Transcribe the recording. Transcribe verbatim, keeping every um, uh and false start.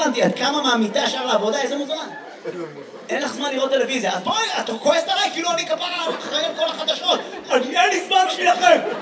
הבנתי, את קמה מהמיטה ישר לעבודה, איזה מוזמן. אין לך זמן לראות טלוויזיה, אז בואי, את כועסת עליי, כאילו אני כפרה אחראי על כל החדשות. אין לי זמן בשבילכם.